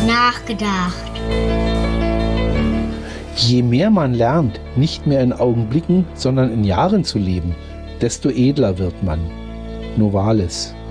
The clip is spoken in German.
nachgedacht. Je mehr man lernt, nicht mehr in Augenblicken, sondern in Jahren zu leben, desto edler wird man. Novalis.